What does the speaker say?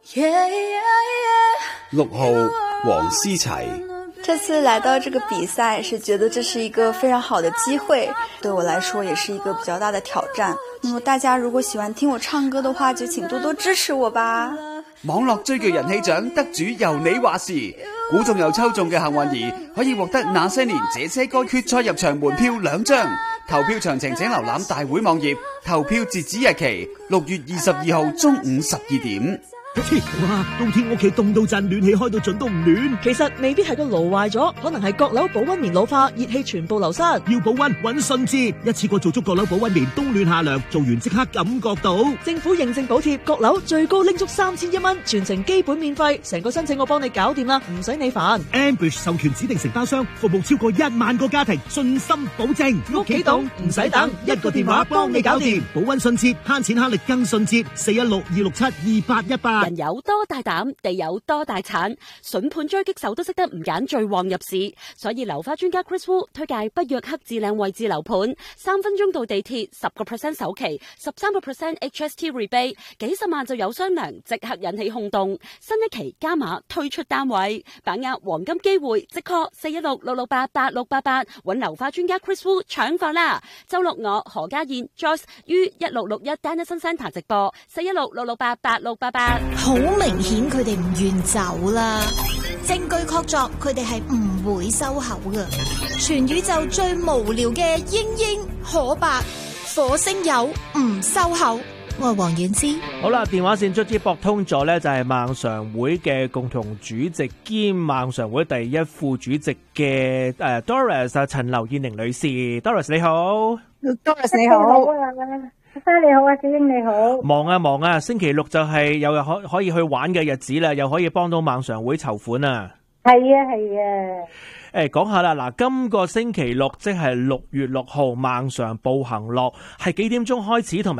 6號黃思齊， 這次來到這個比賽是覺得這是一個非常好的機會，對我來說也是一個比較大的挑戰。那麼大家如果喜歡聽我唱歌的話，就請多多支持我吧。 網絡追劇人氣獎得主由你話事，估中又抽中嘅幸運兒可以獲得那些年這些歌決賽入場門票2張。投票詳情請瀏覽大會網頁，投票截止日期6月22號中午12點。 哇！冬天屋企凍到震，暖氣開到盡都唔暖。 其實未必係個爐壞咗，可能係閣樓保溫棉老化，熱氣全部流失。 要保溫搵順治，一次過做足閣樓保溫棉，冬暖夏涼，做完即刻感覺到。 政府認證補貼，閣樓最高拎足3100蚊，全程基本免費，成個申請我幫你搞掂啦，唔使你煩。 Ambridge 授權指定承包商，服務超過1萬個家庭，信心保證。 屋企凍唔使等，一個電話幫你搞掂。 保溫順治，慳錢慳力更順治。416-267-2818。 人有多大膽，地有多大產。筍盤狙擊手都識得唔揀最旺入市，所以樓花專家 Chris Wu 推介不約克自靚位置樓盤，3分鐘到地鐵，10% 首期，13% HST rebate，幾十萬就有商量，即刻引起轟動。新一期加碼推出單位，把握黃金機會，即 call 416-668-8688，揾樓花專家 Chris Wu 搶貨啦！周六我何家燕 Joyce 於1661 Dennison Centre 直播，416-668-8688。 好明顯佢哋唔願走啦，證據確鑿佢哋係唔會收口噶。全宇宙最無聊嘅英英可白火星友唔收口，我係黃婉之。 好啦，電話線卒之駁通咗呢，就係孟常會嘅共同主席兼孟常會第一副主席嘅Doris 陳劉燕玲女士。Doris 你好。 Doris 你好。你好啊，小英你好。 忙啊，星期六就係又可以去玩嘅日子啦，又可以幫到孟常會籌款啊。 係啊。 講下啦，嗱，今個星期六即係6月6號，孟常步行樂係幾點鐘開始同埋